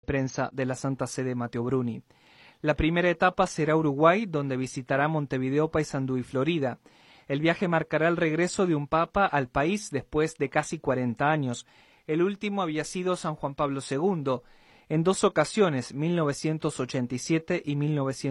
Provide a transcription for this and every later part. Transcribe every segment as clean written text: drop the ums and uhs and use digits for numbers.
prensa de la Santa Sede Matteo Bruni. La primera etapa será Uruguay, donde visitará Montevideo, Paysandú y Florida. El viaje marcará el regreso de un papa al país después de casi 40 años. El último había sido San Juan Pablo II, en 2 ocasiones, 1987 y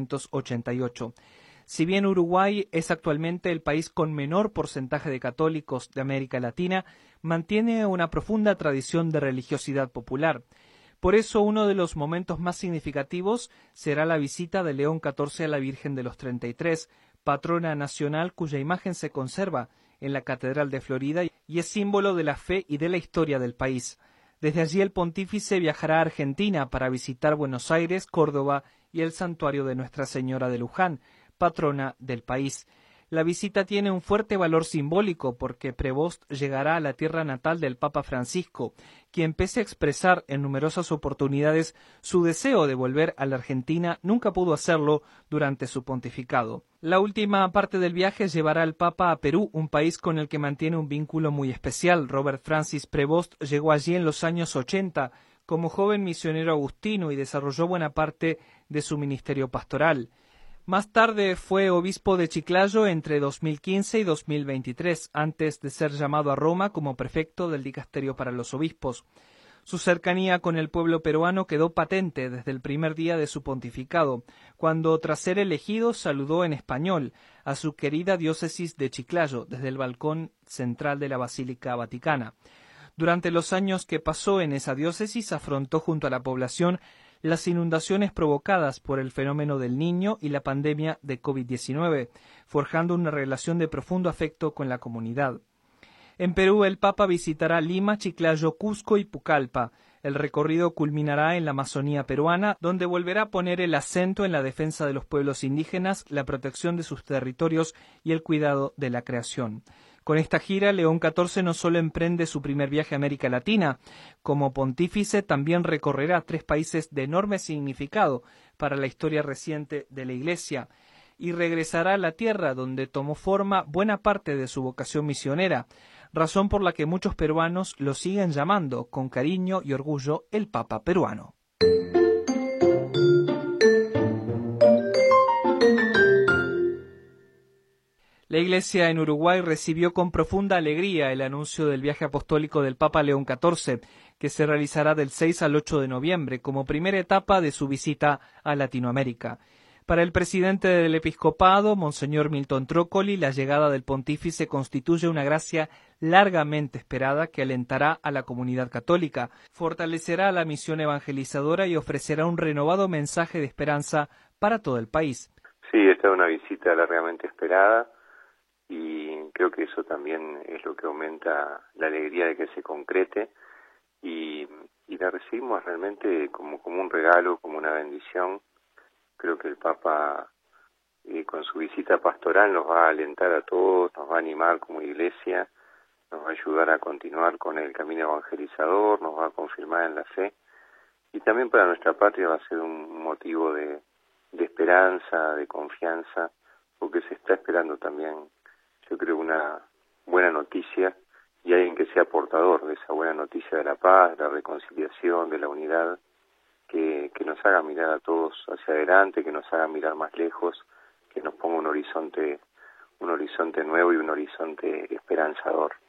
1988. Si bien Uruguay es actualmente el país con menor porcentaje de católicos de América Latina, mantiene una profunda tradición de religiosidad popular. Por eso, uno de los momentos más significativos será la visita de León XIV a la Virgen de los 33, patrona nacional cuya imagen se conserva en la Catedral de Florida y es símbolo de la fe y de la historia del país. Desde allí el pontífice viajará a Argentina para visitar Buenos Aires, Córdoba y el santuario de Nuestra Señora de Luján, patrona del país. La visita tiene un fuerte valor simbólico porque Prevost llegará a la tierra natal del Papa Francisco, quien pese a expresar en numerosas oportunidades su deseo de volver a la Argentina, nunca pudo hacerlo durante su pontificado. La última parte del viaje llevará al Papa a Perú, un país con el que mantiene un vínculo muy especial. Robert Francis Prevost llegó allí en los años 80 como joven misionero agustino y desarrolló buena parte de su ministerio pastoral. Más tarde fue obispo de Chiclayo entre 2015 y 2023, antes de ser llamado a Roma como prefecto del dicasterio para los obispos. Su cercanía con el pueblo peruano quedó patente desde el primer día de su pontificado, cuando tras ser elegido saludó en español a su querida diócesis de Chiclayo desde el balcón central de la Basílica Vaticana. Durante los años que pasó en esa diócesis afrontó junto a la población las inundaciones provocadas por el fenómeno del Niño y la pandemia de COVID-19, forjando una relación de profundo afecto con la comunidad. En Perú, el Papa visitará Lima, Chiclayo, Cusco y Pucallpa. El recorrido culminará en la Amazonía peruana, donde volverá a poner el acento en la defensa de los pueblos indígenas, la protección de sus territorios y el cuidado de la creación. Con esta gira, León XIV no solo emprende su primer viaje a América Latina, como pontífice también recorrerá 3 países de enorme significado para la historia reciente de la Iglesia y regresará a la tierra donde tomó forma buena parte de su vocación misionera, razón por la que muchos peruanos lo siguen llamando con cariño y orgullo el Papa peruano. La Iglesia en Uruguay recibió con profunda alegría el anuncio del viaje apostólico del Papa León XIV, que se realizará del 6 al 8 de noviembre, como primera etapa de su visita a Latinoamérica. Para el presidente del episcopado, Monseñor Milton Trócoli, la llegada del pontífice constituye una gracia largamente esperada que alentará a la comunidad católica, fortalecerá la misión evangelizadora y ofrecerá un renovado mensaje de esperanza para todo el país. Sí, esta es una visita largamente esperada y creo que eso también es lo que aumenta la alegría de que se concrete y la recibimos realmente como un regalo, como una bendición. Creo que el Papa con su visita pastoral nos va a alentar a todos, nos va a animar como iglesia, nos va a ayudar a continuar con el camino evangelizador, nos va a confirmar en la fe y también para nuestra patria va a ser un motivo de esperanza, de confianza, porque se está esperando también, yo creo, una buena noticia y alguien que sea portador de esa buena noticia de la paz, de la reconciliación, de la unidad, que nos haga mirar a todos hacia adelante, que nos haga mirar más lejos, que nos ponga un horizonte nuevo y un horizonte esperanzador.